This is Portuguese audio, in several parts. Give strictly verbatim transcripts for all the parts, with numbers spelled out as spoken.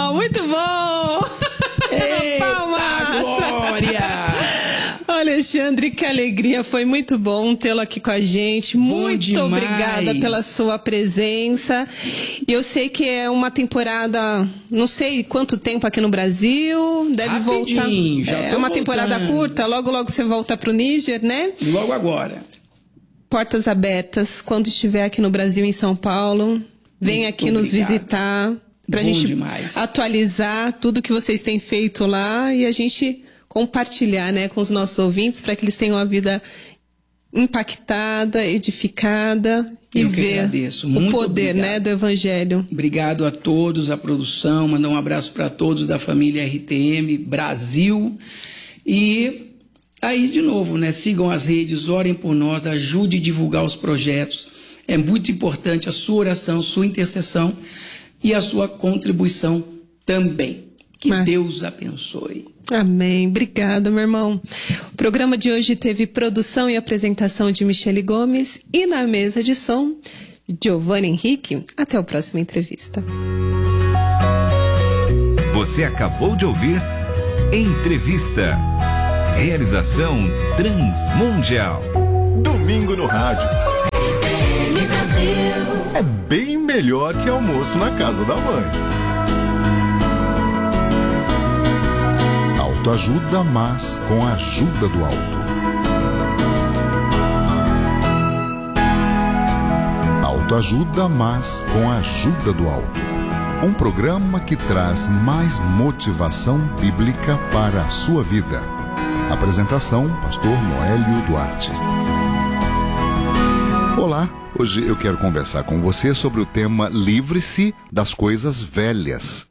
legal, muito bom! Eita, Palmas! Glória! Alexandre, que alegria, foi muito bom tê-lo aqui com a gente, muito obrigada pela sua presença. E eu sei que é uma temporada, não sei quanto tempo aqui no Brasil, deve Rapidinho, voltar. já É tô uma voltando. temporada curta, logo logo você volta para o Níger, né? Logo agora. Portas abertas, quando estiver aqui no Brasil, em São Paulo, vem Muito aqui nos obrigado. visitar, pra Bom gente demais. atualizar tudo que vocês têm feito lá e a gente compartilhar, né, com os nossos ouvintes, para que eles tenham a vida impactada, edificada e Eu que ver agradeço. o Muito poder, obrigado. né, do Evangelho. Obrigado a todos, a produção, mandar um abraço para todos da família R T M Brasil. E aí, de novo, né, sigam as redes, orem por nós, ajude a divulgar os projetos. É muito importante a sua oração, sua intercessão e a sua contribuição também. Que Mas... Deus abençoe. Amém. Obrigada, meu irmão. O programa de hoje teve produção e apresentação de Michele Gomes e na mesa de som, Giovanni Henrique. Até a próxima entrevista. Você acabou de ouvir Entrevista. Realização Transmundial. Domingo no rádio. É bem melhor que almoço na casa da mãe. Autoajuda, mas com a ajuda do alto. Autoajuda, mas com a ajuda do alto. Um programa que traz mais motivação bíblica para a sua vida. Apresentação, pastor Noélio Duarte. Olá, hoje eu quero conversar com você sobre o tema Livre-se das coisas velhas.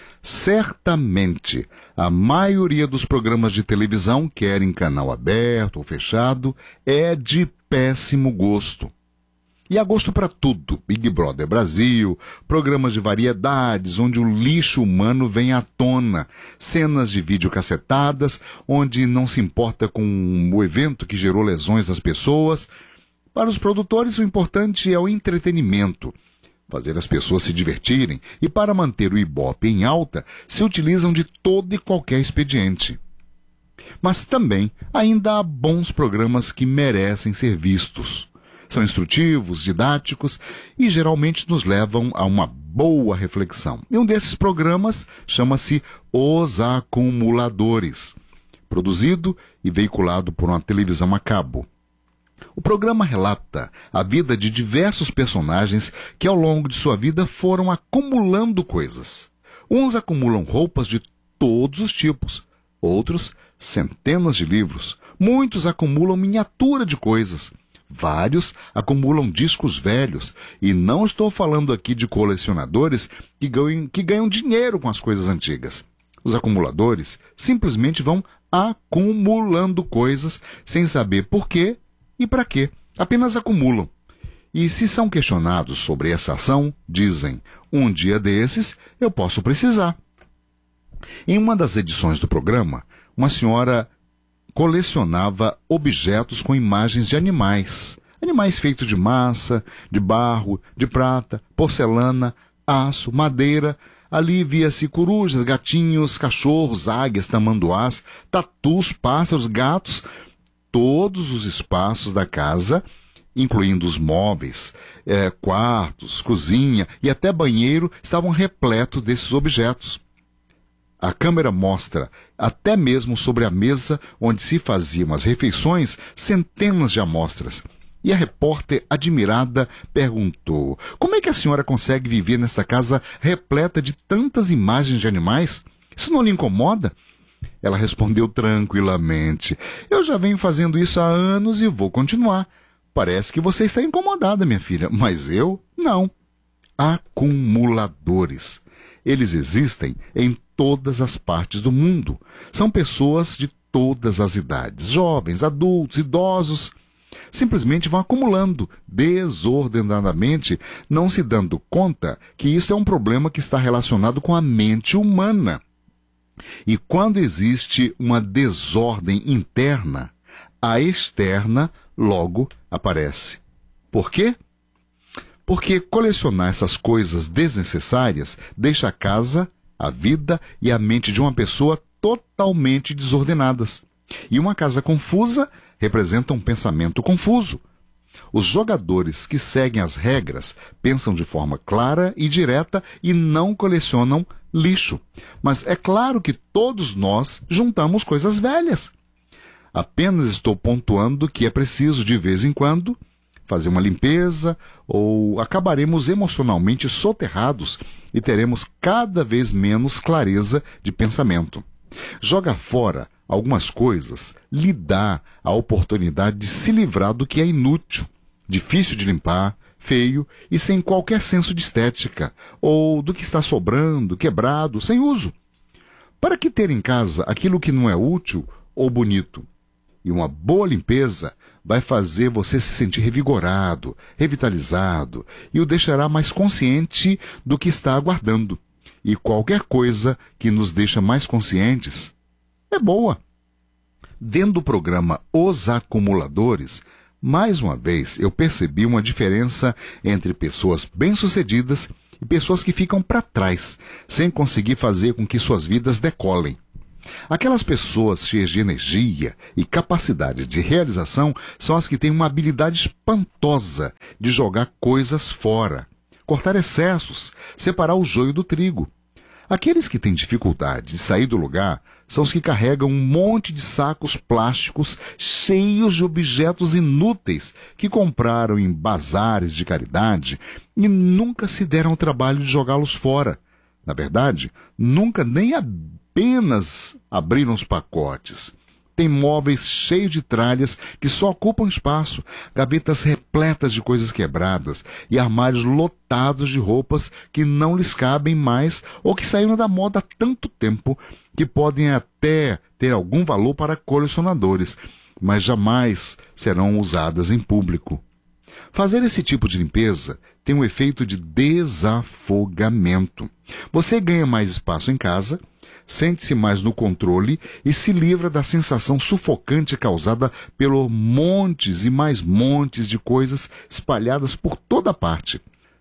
Certamente, a maioria dos programas de televisão, quer em canal aberto ou fechado, é de péssimo gosto. E há gosto para tudo. Big Brother Brasil, programas de variedades, onde o lixo humano vem à tona, cenas de vídeo cacetadas, onde não se importa com o evento que gerou lesões às pessoas. Para os produtores, o importante é o entretenimento, fazer as pessoas se divertirem, e para manter o Ibope em alta, se utilizam de todo e qualquer expediente. Mas também ainda há bons programas que merecem ser vistos. São instrutivos, didáticos e geralmente nos levam a uma boa reflexão. E um desses programas chama-se Os Acumuladores, produzido e veiculado por uma televisão a cabo. O programa relata a vida de diversos personagens que ao longo de sua vida foram acumulando coisas. Uns acumulam roupas de todos os tipos, outros centenas de livros, muitos acumulam miniatura de coisas, vários acumulam discos velhos, e não estou falando aqui de colecionadores que ganham, que ganham dinheiro com as coisas antigas. Os acumuladores simplesmente vão acumulando coisas sem saber por quê e para quê, apenas acumulam. E se são questionados sobre essa ação, dizem, um dia desses eu posso precisar. Em uma das edições do programa, uma senhora colecionava objetos com imagens de animais. Animais feitos de massa, de barro, de prata, porcelana, aço, madeira. Ali via-se corujas, gatinhos, cachorros, águias, tamanduás, tatus, pássaros, gatos. Todos os espaços da casa, incluindo os móveis, é, quartos, cozinha e até banheiro, estavam repletos desses objetos. A câmera mostra, até mesmo sobre a mesa onde se faziam as refeições, centenas de amostras. E a repórter, admirada, perguntou: como é que a senhora consegue viver nessa casa repleta de tantas imagens de animais? Isso não lhe incomoda? Ela respondeu tranquilamente: eu já venho fazendo isso há anos e vou continuar. Parece que você está incomodada, minha filha, mas eu não. Acumuladores. Eles existem em todas as partes do mundo. São pessoas de todas as idades, jovens, adultos, idosos. Simplesmente vão acumulando desordenadamente, não se dando conta que isso é um problema que está relacionado com a mente humana. E quando existe uma desordem interna, a externa logo aparece. Por quê? Porque colecionar essas coisas desnecessárias deixa a casa a vida e a mente de uma pessoa totalmente desordenadas. E uma casa confusa representa um pensamento confuso. Os jogadores que seguem as regras pensam de forma clara e direta e não colecionam lixo. Mas é claro que todos nós juntamos coisas velhas. Apenas estou pontuando que é preciso, de vez em quando, fazer uma limpeza ou acabaremos emocionalmente soterrados e teremos cada vez menos clareza de pensamento. Jogar fora algumas coisas lhe dá a oportunidade de se livrar do que é inútil, difícil de limpar, feio e sem qualquer senso de estética, ou do que está sobrando, quebrado, sem uso. Para que ter em casa aquilo que não é útil ou bonito? E uma boa limpeza vai fazer você se sentir revigorado, revitalizado e o deixará mais consciente do que está aguardando. E qualquer coisa que nos deixa mais conscientes é boa. Vendo o programa Os Acumuladores, mais uma vez eu percebi uma diferença entre pessoas bem-sucedidas e pessoas que ficam para trás, sem conseguir fazer com que suas vidas decolem. Aquelas pessoas cheias de energia e capacidade de realização são as que têm uma habilidade espantosa de jogar coisas fora, cortar excessos, separar o joio do trigo. Aqueles que têm dificuldade de sair do lugar são os que carregam um monte de sacos plásticos cheios de objetos inúteis que compraram em bazares de caridade e nunca se deram o trabalho de jogá-los fora. Na verdade, nunca nem apenas abriram os pacotes. Tem móveis cheios de tralhas que só ocupam espaço, gavetas repletas de coisas quebradas e armários lotados de roupas que não lhes cabem mais ou que saíram da moda há tanto tempo que podem até ter algum valor para colecionadores, mas jamais serão usadas em público. Fazer esse tipo de limpeza tem um efeito de desafogamento. Você ganha mais espaço em casa, sente-se mais no controle e se livra da sensação sufocante causada pelos montes e mais montes de coisas espalhadas por toda parte.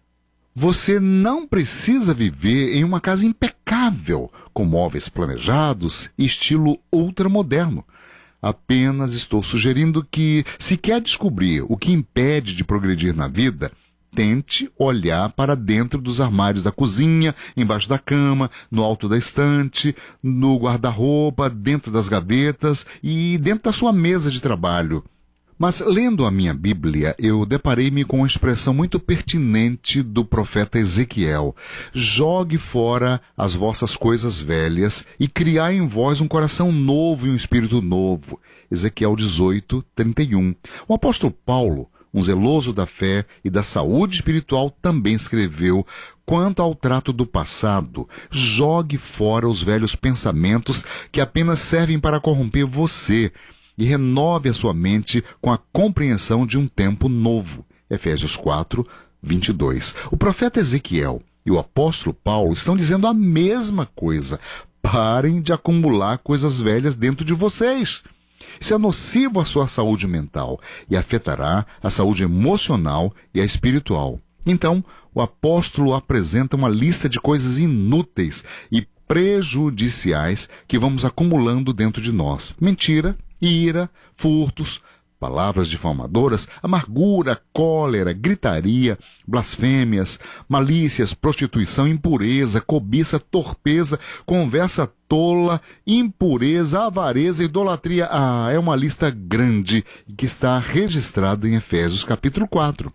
Você não precisa viver em uma casa impecável, com móveis planejados e estilo ultramoderno. Apenas estou sugerindo que, se quer descobrir o que impede de progredir na vida, tente olhar para dentro dos armários da cozinha, embaixo da cama, no alto da estante, no guarda-roupa, dentro das gavetas e dentro da sua mesa de trabalho. Mas, lendo a minha Bíblia, eu deparei-me com uma expressão muito pertinente do profeta Ezequiel. Jogue fora as vossas coisas velhas e criai em vós um coração novo e um espírito novo. Ezequiel dezoito, trinta e um. O apóstolo Paulo, um zeloso da fé e da saúde espiritual, também escreveu: quanto ao trato do passado, jogue fora os velhos pensamentos que apenas servem para corromper você e renove a sua mente com a compreensão de um tempo novo. Efésios quatro, vinte e dois. O profeta Ezequiel e o apóstolo Paulo estão dizendo a mesma coisa. Parem de acumular coisas velhas dentro de vocês. Isso é nocivo à sua saúde mental e afetará a saúde emocional e a espiritual. Então, o apóstolo apresenta uma lista de coisas inúteis e prejudiciais que vamos acumulando dentro de nós. Mentira, ira, furtos, palavras difamadoras, amargura, cólera, gritaria, blasfêmias, malícias, prostituição, impureza, cobiça, torpeza, conversa tola, impureza, avareza, idolatria. Ah, é uma lista grande que está registrada em Efésios capítulo quatro.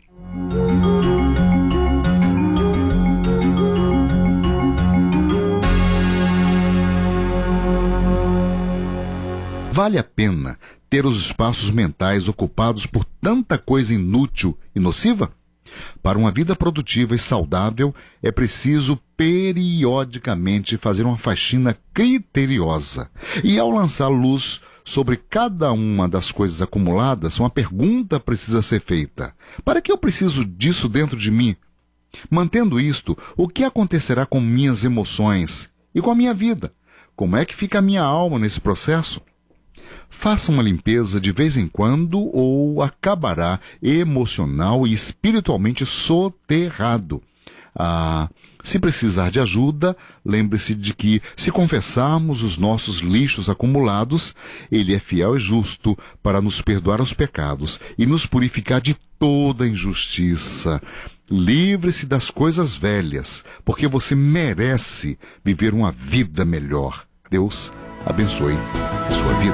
Vale a pena ter os espaços mentais ocupados por tanta coisa inútil e nociva? Para uma vida produtiva e saudável, é preciso periodicamente fazer uma faxina criteriosa. E ao lançar luz sobre cada uma das coisas acumuladas, uma pergunta precisa ser feita: para que eu preciso disso dentro de mim? Mantendo isto, o que acontecerá com minhas emoções e com a minha vida? Como é que fica a minha alma nesse processo? Faça uma limpeza de vez em quando ou acabará emocional e espiritualmente soterrado. Ah, Se precisar de ajuda, lembre-se de que, se confessarmos os nossos lixos acumulados, Ele é fiel e justo para nos perdoar os pecados e nos purificar de toda injustiça. Livre-se das coisas velhas, porque você merece viver uma vida melhor. Deus abençoe a sua vida.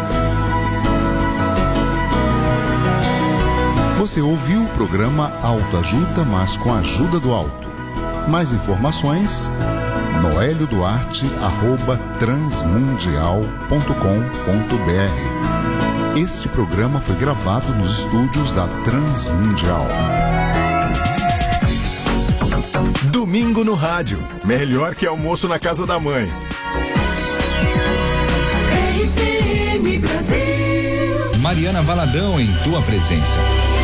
Você ouviu o programa Autoajuda, mas com a ajuda do alto. Mais informações, noelio duarte arroba transmundial ponto com ponto br. Este programa foi gravado nos estúdios da Transmundial. Domingo no rádio, melhor que almoço na casa da mãe. Mariana Valadão em tua presença.